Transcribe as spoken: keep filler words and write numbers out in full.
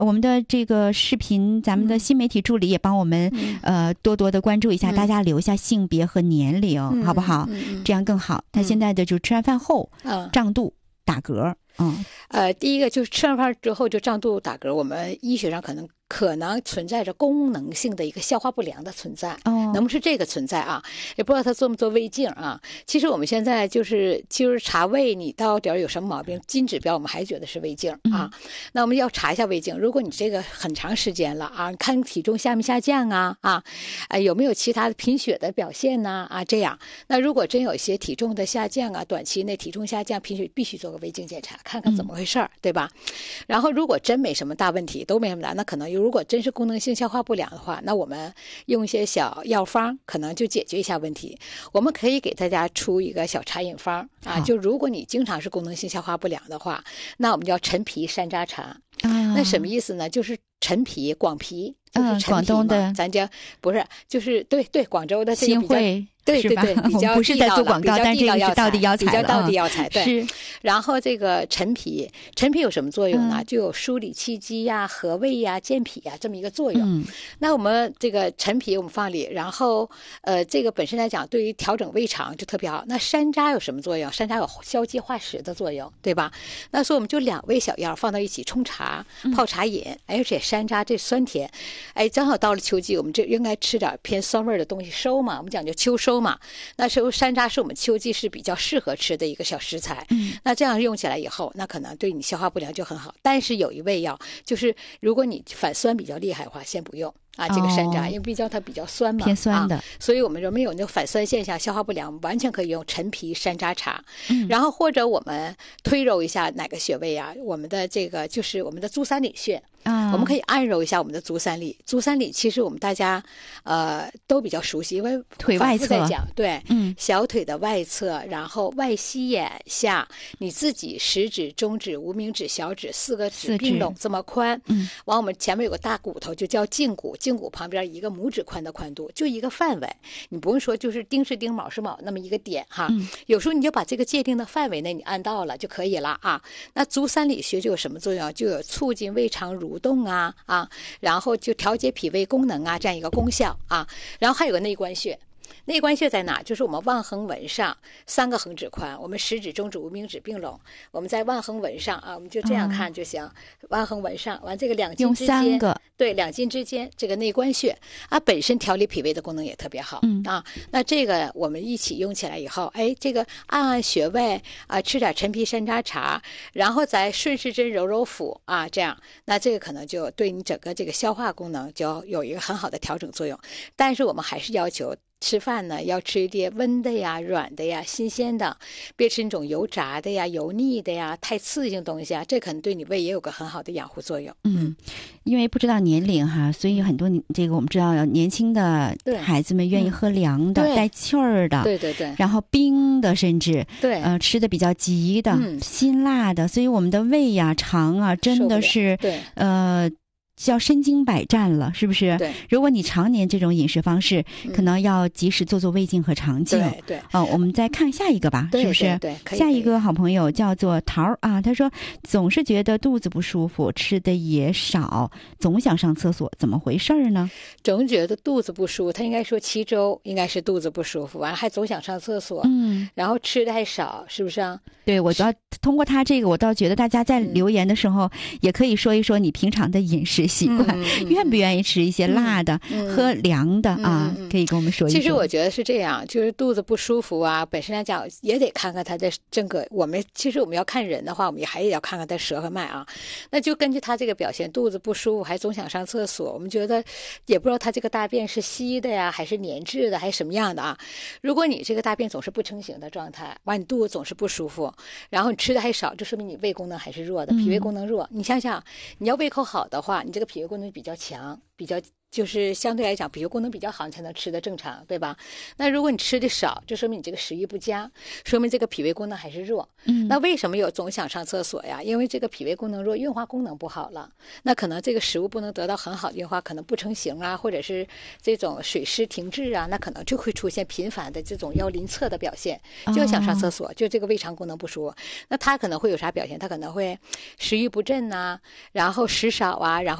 我们的这个视频，咱们的新媒体助理也帮我们、嗯、呃多多的关注一下、嗯、大家留下性别和年龄、嗯、好不好、嗯、这样更好。他现在的就吃完饭后、嗯、胀肚打嗝。嗯， 呃，第一个就是吃完饭之后就胀肚打嗝，我们医学上可能可能存在着功能性的一个消化不良的存在，哦，能不能是这个存在啊？也不知道他做没做胃镜啊。其实我们现在就是就是查胃，你到底有什么毛病，金指标我们还觉得是胃镜啊。嗯、那我们要查一下胃镜，如果你这个很长时间了啊，看体重下没下降啊啊，啊有没有其他的贫血的表现呢啊？这样，那如果真有一些体重的下降啊，短期内体重下降贫血，必须做个胃镜检查，看看怎么回事儿、嗯，对吧？然后如果真没什么大问题，都没什么大，那可能有。如果真是功能性消化不良的话，那我们用一些小药方可能就解决一下问题。我们可以给大家出一个小茶饮方啊，就如果你经常是功能性消化不良的话，那我们叫陈皮山楂茶、啊、那什么意思呢？就是陈皮广皮就是陈皮嘛、嗯、广东的咱家不是就是对对广州的这个比较新会对对对，比较不是在做广告，但这个是道地药材， 比较道地药材。对， 是。 然后这个陈皮，陈皮有什么作用呢？嗯、就有梳理气机呀、和胃呀、健脾呀这么一个作用。嗯、那我们这个陈皮我们放里，然后呃，这个本身来讲，对于调整胃肠就特别好。那山楂有什么作用？山楂有消积化食的作用，对吧？那所以我们就两味小药放到一起冲茶、泡茶饮，嗯、而且山楂这酸甜，哎，正好到了秋季，我们这应该吃点偏酸味的东西收嘛，我们讲究秋收。嘛，那时候山楂是我们秋季是比较适合吃的一个小食材。嗯，那这样用起来以后，那可能对你消化不良就很好。但是有一味药，就是如果你反酸比较厉害的话，先不用。啊，这个山楂、哦、因为毕竟它比较酸嘛， 偏酸的、 啊，所以我们如果没有那个反酸现象、消化不良，完全可以用陈皮山楂茶。嗯，然后或者我们推揉一下哪个穴位啊？我们的这个就是我们的足三里穴。啊，我们可以按揉一下我们的足三里。足三里其实我们大家呃都比较熟悉，因为腿外侧在讲，对，嗯，小腿的外侧，然后外膝眼下，你自己食指、中指、无名指、小指四个指并拢这么宽，嗯，往我们前面有个大骨头就叫胫骨，胫骨旁边一个拇指宽的宽度，就一个范围，你不用说就是丁是丁，卯是卯那么一个点哈，嗯、有时候你就把这个界定的范围内你按到了就可以了啊。那足三里穴就有什么作用？就有促进胃肠蠕动啊啊，然后就调节脾胃功能啊这样一个功效啊。然后还有个内关穴。内关穴在哪？就是我们腕横纹上三个横指宽，我们食指、中指、无名指并拢，我们在腕横纹上啊，我们就这样看就行。嗯、腕横纹上，完这个两筋之间， 用三个对，两筋之间这个内关穴啊，本身调理脾胃的功能也特别好、嗯、啊。那这个我们一起用起来以后，哎，这个按按穴位啊，吃点陈皮山楂茶，然后再顺时针揉揉腹啊，这样，那这个可能就对你整个这个消化功能就有一个很好的调整作用。但是我们还是要求。吃饭呢，要吃一点温的呀、软的呀、新鲜的，别吃那种油炸的呀、油腻的呀、太刺激的东西啊，这可能对你胃也有个很好的养护作用。 嗯，因为不知道年龄哈，所以很多这个我们知道年轻的孩子们愿意喝凉的、嗯、带气儿的， 对对对， 然后冰的，甚至对呃吃的比较急的、嗯、辛辣的，所以我们的胃呀、肠啊，真的是对呃。叫身经百战了，是不是？ 对。 如果你常年这种饮食方式，嗯、可能要及时做做胃镜和肠镜。 对对。 哦，我们再看下一个吧， 对是不是？ 对对。 下一个好朋友叫做桃儿啊，他说总是觉得肚子不舒服，吃的也少，总想上厕所，怎么回事呢？ 总觉得肚子不舒服，他应该说七周应该是肚子不舒服，完了还总想上厕所，嗯，然后吃的还少，是不是啊？ 对，我倒通过他这个，我倒觉得大家在留言的时候，嗯、也可以说一说你平常的饮食习惯。嗯嗯愿不愿意吃一些辣的、嗯、喝凉的、嗯、啊、嗯？可以跟我们说一说。 其实我觉得是这样，就是肚子不舒服啊，本身来讲也得看看他的整个。我们其实我们要看人的话，我们也还也要看看他舌和脉啊。那就根据他这个表现，肚子不舒服还总想上厕所，我们觉得也不知道他这个大便是稀的呀，还是粘滞的，还是什么样的啊？如果你这个大便总是不成形的状态，完你肚子总是不舒服，然后你吃的还少，这说明你胃功能还是弱的，脾胃功能弱。嗯、你想想，你要胃口好的话，你这个脾胃功能比较强，比较就是相对来讲脾胃功能比较好，你才能吃得正常，对吧？那如果你吃的少，就说明你这个食欲不佳，说明这个脾胃功能还是弱。嗯，那为什么有总想上厕所呀？因为这个脾胃功能弱，运化功能不好了，那可能这个食物不能得到很好的运化，可能不成形啊，或者是这种水湿停滞啊，那可能就会出现频繁的这种腰临侧的表现，就想上厕所，哦、就这个胃肠功能不舒服。那他可能会有啥表现？他可能会食欲不振呐、啊，然后食少啊，然后